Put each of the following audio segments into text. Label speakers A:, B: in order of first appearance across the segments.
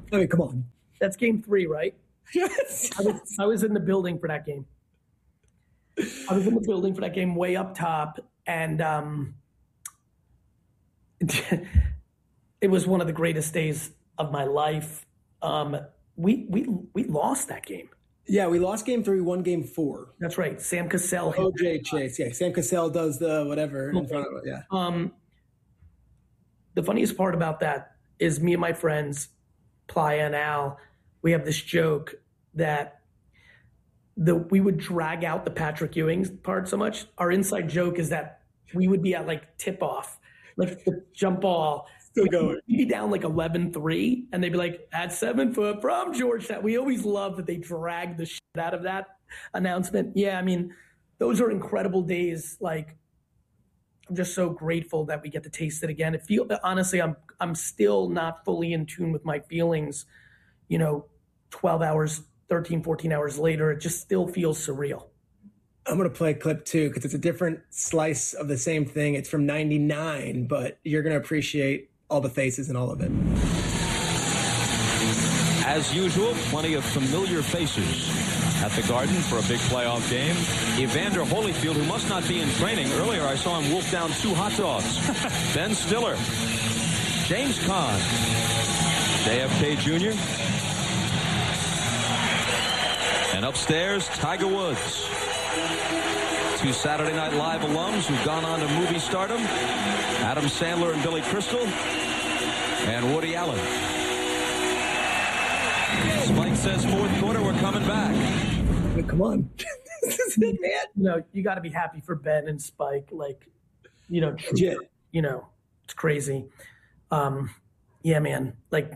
A: I mean, come on.
B: That's game 3, right?
A: Yes.
B: I was in the building for that game. I was in the building for that game way up top, and it was one of the greatest days of my life. We lost that game.
A: Yeah, we lost game 3, won game 4.
B: That's right. Sam Cassell.
A: OJ Chase. Yeah, Sam Cassell does the whatever in front of it. Yeah.
B: The funniest part about that is me and my friends, Playa and Al, we have this joke that we would drag out the Patrick Ewing part so much. Our inside joke is that we would be at like tip off, like the jump ball.
A: Still going.
B: We'd be down like 11-3, and they'd be like, at 7 foot from Georgetown. We always love that they drag the shit out of that announcement. Yeah, I mean, those are incredible days. Like, I'm just so grateful that we get to taste it again. Honestly, I'm still not fully in tune with my feelings, 12 hours, 13, 14 hours later. It just still feels surreal.
A: I'm going to play a clip too, because it's a different slice of the same thing. It's from 99, but you're going to appreciate all the faces and all of it.
C: As usual, plenty of familiar faces at the Garden for a big playoff game. Evander Holyfield, who must not be in training. Earlier, I saw him wolf down 2 hot dogs. Ben Stiller. James Caan. JFK Jr. And upstairs, Tiger Woods. 2 Saturday Night Live alums who've gone on to movie stardom. Adam Sandler and Billy Crystal. And Woody Allen. Spike says 4th quarter, we're coming back.
A: Come on.
B: Man, you got to be happy for Ben and Spike. Like,
A: Yeah.
B: It's crazy. Yeah, man. Like,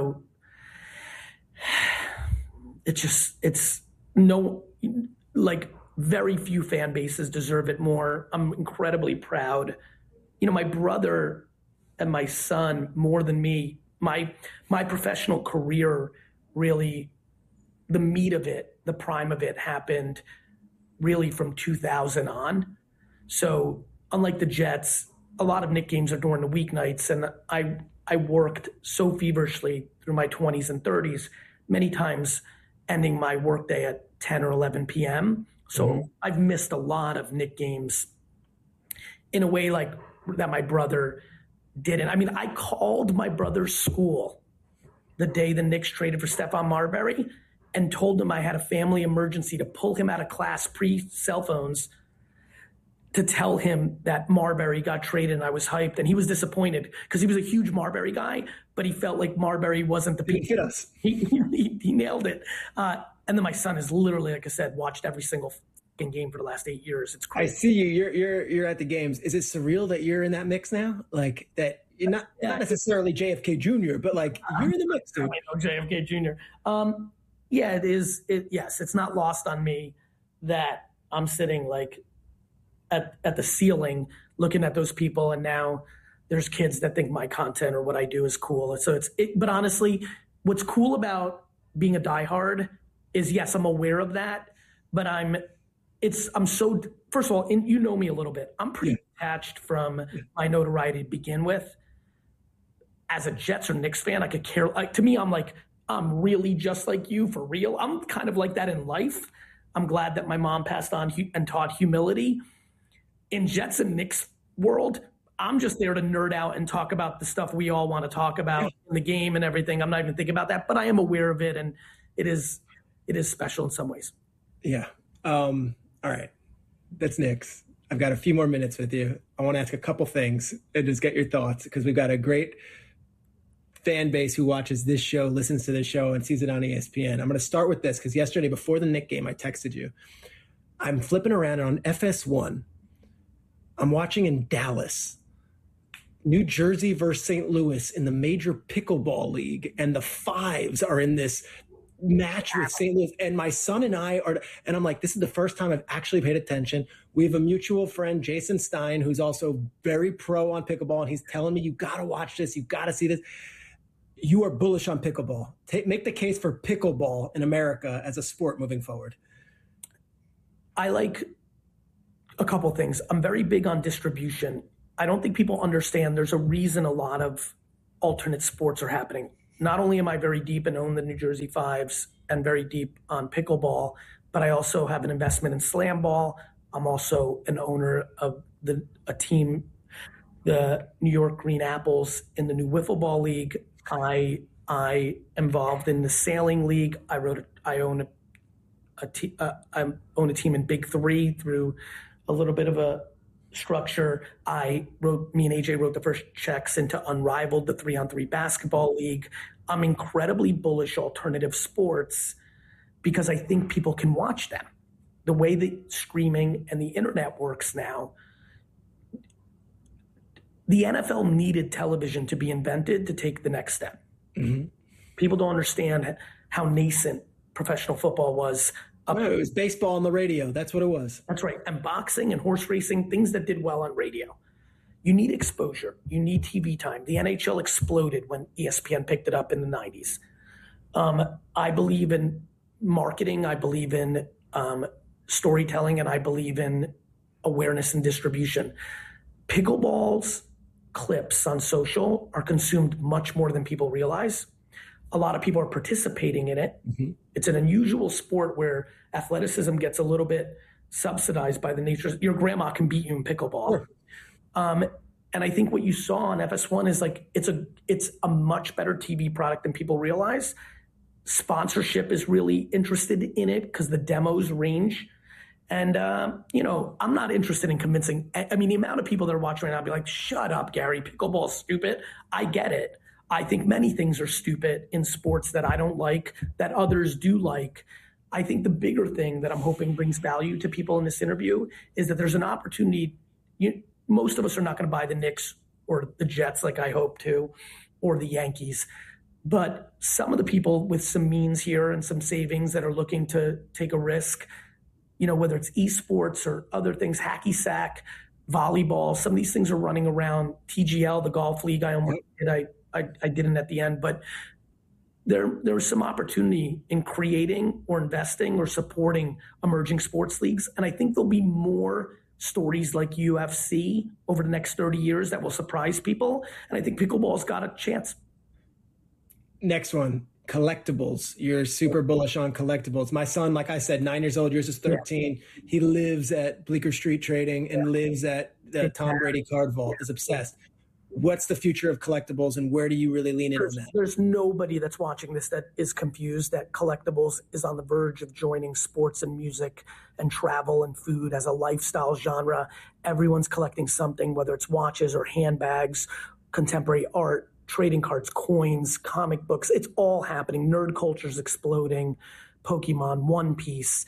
B: very few fan bases deserve it more. I'm incredibly proud. My brother and my son, more than me, my professional career, really, the meat of it, the prime of it happened really from 2000 on. So unlike the Jets, a lot of Knick games are during the weeknights, and I worked so feverishly through my 20s and 30s, many times ending my workday at 10 or 11 p.m. So I've missed a lot of Knick games in a way like that my brother didn't. I mean, I called my brother's school the day the Knicks traded for Stephon Marbury and told him I had a family emergency to pull him out of class pre-cell phones to tell him that Marbury got traded, and I was hyped. And he was disappointed because he was a huge Marbury guy, but he felt like Marbury wasn't the piece.
A: Hit us.
B: He nailed it. And then my son has literally, like I said, watched every single game for the last 8 years. It's crazy.
A: I see you. You're at the games. Is it surreal that you're in that mix now? Like that you're not necessarily JFK Jr., but like you're in the mix, dude.
B: I know JFK Jr. Yeah, it is. Yes, it's not lost on me that I'm sitting like at the ceiling looking at those people, and now there's kids that think my content or what I do is cool. So but honestly, what's cool about being a diehard is, yes, I'm aware of that, but so, first of all, and you know me a little bit, I'm pretty detached from my notoriety to begin with. As a Jets or Knicks fan, I could care. Like, to me, I'm like, I'm really just like you for real. I'm kind of like that in life. I'm glad that my mom passed on and taught humility. In Jets and Knicks world, I'm just there to nerd out and talk about the stuff we all want to talk about in the game and everything. I'm not even thinking about that, but I am aware of it, and it is special in some ways.
A: Yeah. All right. That's Knicks. I've got a few more minutes with you. I want to ask a couple things and just get your thoughts, because we've got a great fan base who watches this show, listens to this show, and sees it on ESPN. I'm going to start with this because yesterday before the Knick game, I texted you. I'm flipping around on FS1. I'm watching in Dallas, New Jersey versus St. Louis in the Major Pickleball League, and the Fives are in this match with St. Louis, and my son and I are, and I'm like, this is the first time I've actually paid attention. We have a mutual friend, Jason Stein, who's also very pro on pickleball, and he's telling me, you got to watch this, you got to see this. You are bullish on pickleball. Make the case for pickleball in America as a sport moving forward.
B: I like a couple things. I'm very big on distribution. I don't think people understand there's a reason a lot of alternate sports are happening. not only am I very deep and own the New Jersey Fives and very deep on pickleball, but I also have an investment in slam ball. I'm also an owner of a team, the New York Green Apples, in the new Wiffle Ball League. I am involved in the Sailing League. I own a team in Big Three through a little bit of a structure. Me and AJ wrote the first checks into Unrivaled, the 3-on-3 basketball league. I'm incredibly bullish alternative sports because I think people can watch them. The way that streaming and the internet works now, the NFL needed television to be invented to take the next step. Mm-hmm. People don't understand how nascent professional football was.
A: No, it was baseball on the radio. That's what it was.
B: That's right. And boxing and horse racing, things that did well on radio. You need exposure. You need TV time. The NHL exploded when ESPN picked it up in the 90s. I believe in marketing. I believe in storytelling, and I believe in awareness and distribution. Pickleball's clips on social are consumed much more than people realize. A lot of people are participating in it. Mm-hmm. It's an unusual sport where athleticism gets a little bit subsidized by the nature. Your grandma can beat you in pickleball. Sure. And I think what you saw on FS1 is like it's a much better TV product than people realize. Sponsorship is really interested in it because the demos range. And, I'm not interested in convincing. I mean, the amount of people that are watching right now be like, shut up, Gary, pickleball's stupid. I get it. I think many things are stupid in sports that I don't like, that others do like. I think the bigger thing that I'm hoping brings value to people in this interview is that there's an opportunity. Most of us are not going to buy the Knicks or the Jets like I hope to, or the Yankees. But some of the people with some means here and some savings that are looking to take a risk, whether it's esports or other things, hacky sack, volleyball, some of these things are running around. TGL, the golf league, I almost did. I didn't at the end, but there was some opportunity in creating or investing or supporting emerging sports leagues. And I think there'll be more stories like UFC over the next 30 years that will surprise people. And I think pickleball's got a chance.
A: Next one, collectibles. You're super bullish on collectibles. My son, like I said, 9 years old, yours is 13. Yeah. He lives at Bleecker Street Trading and lives at the Tom Brady card vault, is obsessed. What's the future of collectibles and where do you really lean in on that?
B: There's nobody that's watching this that is confused that collectibles is on the verge of joining sports and music and travel and food as a lifestyle genre. Everyone's collecting something, whether it's watches or handbags, contemporary art, trading cards, coins, comic books. It's all happening. Nerd culture's exploding. Pokemon, One Piece.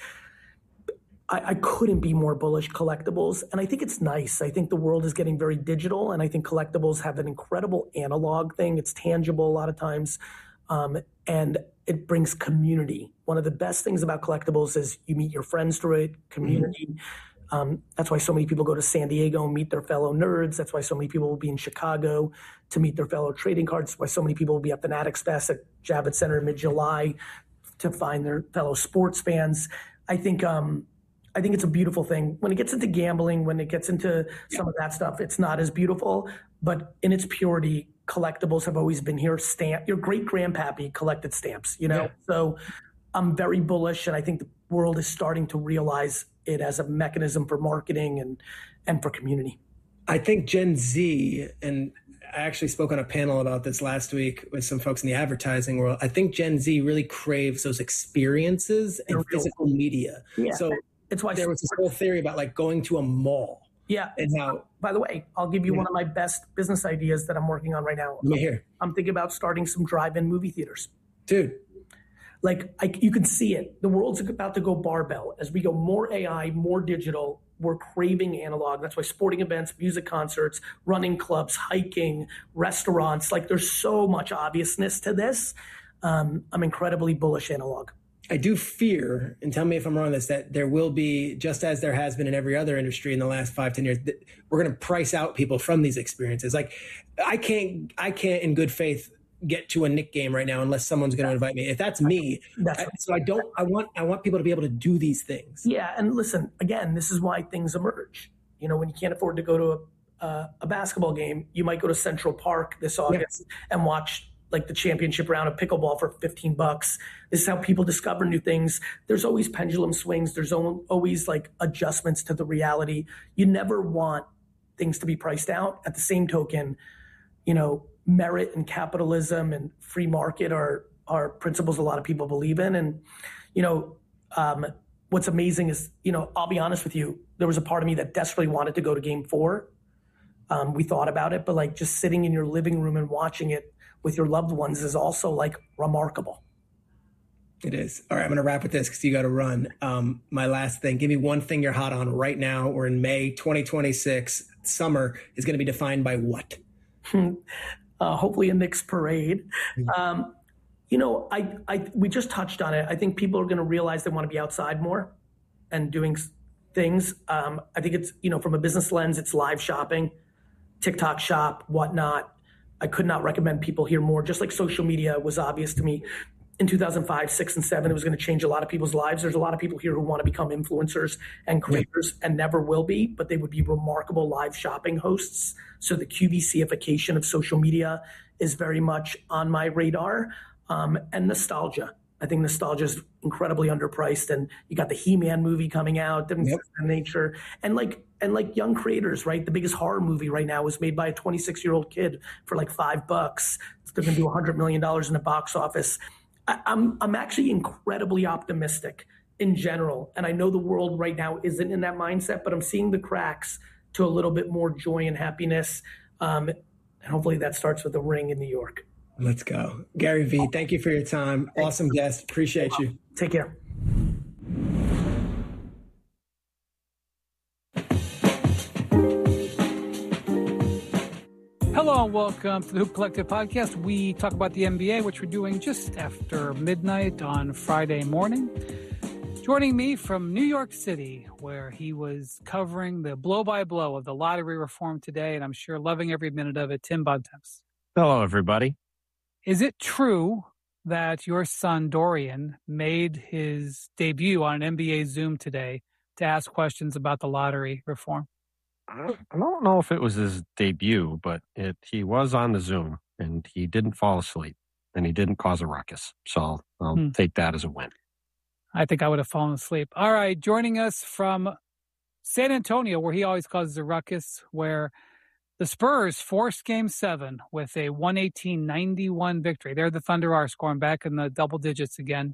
B: I couldn't be more bullish collectibles. And I think it's nice. I think the world is getting very digital, and I think collectibles have an incredible analog thing. It's tangible a lot of times, and it brings community. One of the best things about collectibles is you meet your friends through it, community. Mm-hmm. That's why so many people go to San Diego and meet their fellow nerds. That's why so many people will be in Chicago to meet their fellow trading cards. That's why so many people will be at Fanatics Fest at Javits Center in mid-July to find their fellow sports fans. I think it's a beautiful thing. When it gets into gambling, when it gets into some of that stuff, it's not as beautiful. But in its purity, collectibles have always been here. Your great-grandpappy collected stamps, Yeah. So I'm very bullish, and I think the world is starting to realize it as a mechanism for marketing and for community.
A: I think Gen Z, and I actually spoke on a panel about this last week with some folks in the advertising world. I think Gen Z really craves those experiences and physical media. Yeah. So it's why there was this whole theory about like going to a mall.
B: Yeah.
A: And how,
B: by the way, I'll give you one of my best business ideas that I'm working on right now.
A: Let me hear.
B: I'm thinking about starting some drive-in movie theaters.
A: Dude.
B: Like you can see it. The world's about to go barbell. As we go more AI, more digital, we're craving analog. That's why sporting events, music concerts, running clubs, hiking, restaurants, like there's so much obviousness to this. I'm incredibly bullish analog.
A: I do fear, and tell me if I'm wrong on this, that there will be, just as there has been in every other industry in the last 5-10 years, we're going to price out people from these experiences. Like I can't in good faith get to a Knick game right now unless someone's going to invite me. If that's me, I want people to be able to do these things.
B: Yeah, and listen, again, this is why things emerge. When you can't afford to go to a basketball game, you might go to Central Park this August and watch like the championship round of pickleball for $15. This is how people discover new things. There's always pendulum swings. There's always like adjustments to the reality. You never want things to be priced out. At the same token, merit and capitalism and free market are principles a lot of people believe in. And, what's amazing is, I'll be honest with you, there was a part of me that desperately wanted to go to game 4. We thought about it, but like just sitting in your living room and watching it with your loved ones is also like remarkable.
A: It is. All right, I'm going to wrap with this because you got to run. My last thing, give me one thing you're hot on right now. We're in May 2026. Summer is going to be defined by what?
B: Hopefully a Knicks parade. We just touched on it. I think people are going to realize they want to be outside more and doing things. I think it's, from a business lens, it's live shopping, TikTok shop, whatnot. I could not recommend people here more. Just like social media was obvious to me in 2005, 6, and 7, it was going to change a lot of people's lives. There's a lot of people here who want to become influencers and creators and never will be, but they would be remarkable live shopping hosts. So the QVC-ification of social media is very much on my radar. And nostalgia. I think nostalgia is incredibly underpriced, and you got the He-Man movie coming out, different things of nature, and like young creators, right? The biggest horror movie right now was made by a 26-year-old kid for like $5. They're going to do $100 million in the box office. I'm actually incredibly optimistic in general, and I know the world right now isn't in that mindset, but I'm seeing the cracks to a little bit more joy and happiness, and hopefully that starts with the Ring in New York.
A: Let's go. Gary V, thank you for your time. Awesome guest. Appreciate you.
B: Take care.
D: Hello and welcome to the Hoop Collective podcast. We talk about the NBA, which we're doing just after midnight on Friday morning. Joining me from New York City, where he was covering the blow-by-blow of the lottery reform today, and I'm sure loving every minute of it, Tim Bontemps.
E: Hello, everybody.
D: Is it true that your son, Dorian, made his debut on an NBA Zoom today to ask questions about the lottery reform?
E: I don't know if it was his debut, but he was on the Zoom, and he didn't fall asleep, and he didn't cause a ruckus. So I'll take that as a win.
D: I think I would have fallen asleep. All right, joining us from San Antonio, where he always causes a ruckus, where the Spurs forced Game 7 with a 118-91 victory. There the Thunder are scoring back in the double digits again.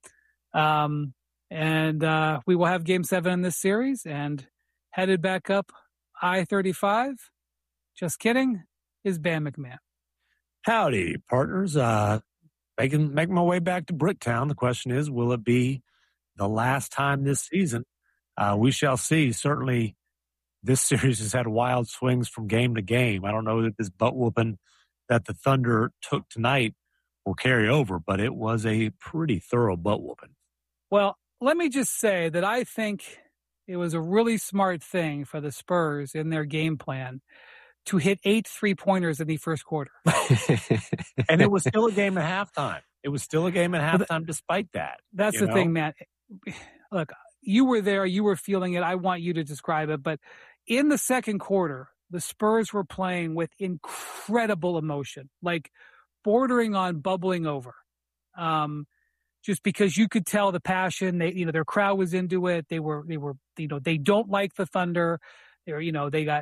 D: And we will have Game 7 in this series and headed back up I-35. Just kidding, is Bam McMahon.
F: Howdy, partners. Making my way back to Bricktown. The question is, will it be the last time this season? We shall see. Certainly, this series has had wild swings from game to game. I don't know that this butt whooping that the Thunder took tonight will carry over, but it was a pretty thorough butt whooping.
D: Well, let me just say that I think it was a really smart thing for the Spurs in their game plan to hit 8 3-pointers in the first quarter.
F: And it was still a game at halftime. It was still a game at halftime despite that.
D: That's the thing, man. Look, you were there. You were feeling it. I want you to describe it. But in the second quarter, the Spurs were playing with incredible emotion, like bordering on bubbling over. Just because you could tell the passion, their crowd was into it. They were, they don't like the Thunder. They got,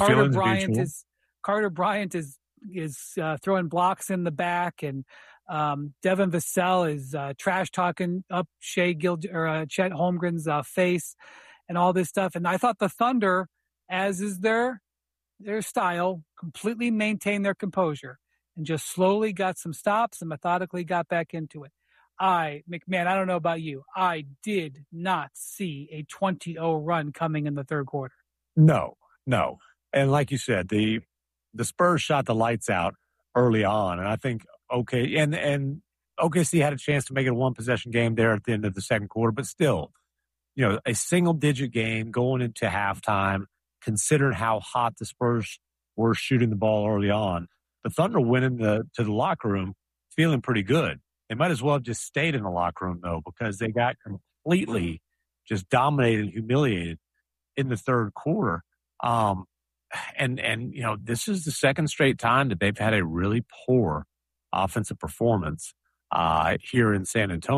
D: Carter Bryant is throwing blocks in the back, and Devin Vassell is trash talking up Chet Holmgren's face and all this stuff. And I thought the Thunder, as is their style, completely maintained their composure and just slowly got some stops and methodically got back into it. McMahon, I don't know about you. I did not see a 20-0 run coming in the third quarter.
F: No. And like you said, the Spurs shot the lights out early on. And I think, and OKC had a chance to make it a one-possession game there at the end of the second quarter. But still, a single-digit game going into halftime, considering how hot the Spurs were shooting the ball early on. The Thunder went to the locker room feeling pretty good. They might as well have just stayed in the locker room, though, because they got completely just dominated and humiliated in the third quarter. And this is the second straight time that they've had a really poor offensive performance here in San Antonio.